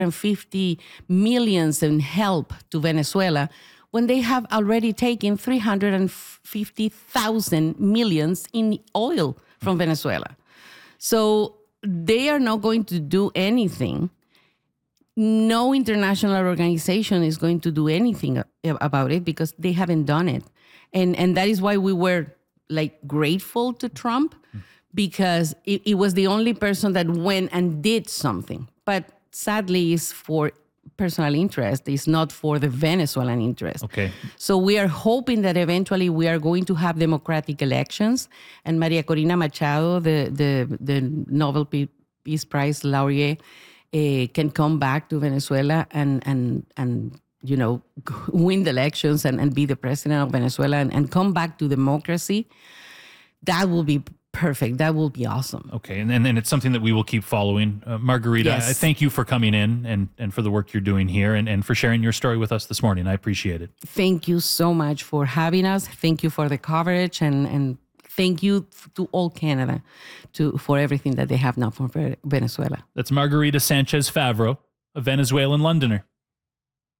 $250 million in help to Venezuela when they have already taken 350,000 millions in oil from Venezuela. So they are not going to do anything. No international organization is going to do anything about it because they haven't done it. And that is why we were grateful to Trump, because it was the only person that went and did something. But sadly, it's for personal interest. It's not for the Venezuelan interest. Okay. So we are hoping that eventually we are going to have democratic elections, and Maria Corina Machado, the Nobel Peace Prize laureate, can come back to Venezuela and win the elections and be the president of Venezuela and come back to democracy. That will be perfect. That will be awesome. Okay, and then it's something that we will keep following. Margarita, Yes. I thank you for coming in and for the work you're doing here and for sharing your story with us this morning. I appreciate it. Thank you so much for having us. Thank you for the coverage, and thank you to all Canada for everything that they have now for Venezuela. That's Margarita Sanchez Favreau, a Venezuelan Londoner.